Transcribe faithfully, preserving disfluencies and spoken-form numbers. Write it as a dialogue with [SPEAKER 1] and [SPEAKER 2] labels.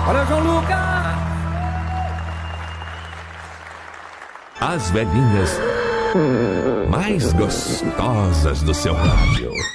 [SPEAKER 1] Valeu, João Lucas!
[SPEAKER 2] As velhinhas mais gostosas do seu rádio.